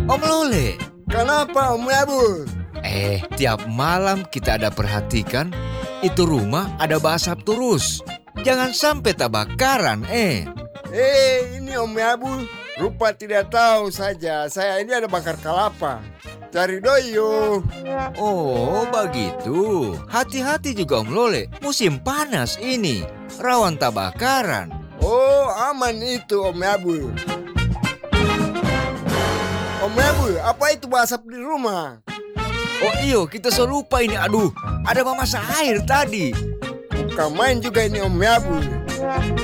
Om Lole. Kenapa Om Yabul? Tiap malam kita ada perhatikan, itu rumah ada basap terus. Jangan sampai terbakaran, Ini Om Yabul, rupa tidak tahu saja. Saya ini ada bakar kelapa. Cari doyo. Oh, begitu. Hati-hati juga Om Lole, musim panas ini. Rawan terbakaran. Oh, aman itu Om Yabul. Om Yabul, apa itu basap di rumah? Oh iyo, kita lupa ini. Aduh, ada memasak air tadi. Bukan main juga ini Om Yabul.